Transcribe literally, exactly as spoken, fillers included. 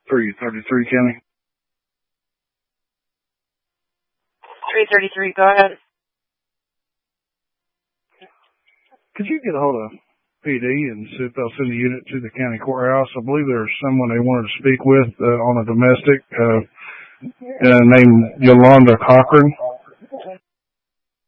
three thirty-three, County. three thirty-three, go ahead. Could you get a hold of P D and see if they'll send a unit to the county courthouse? I believe there's someone they wanted to speak with uh, on a domestic uh, uh, named Yolanda Cochran.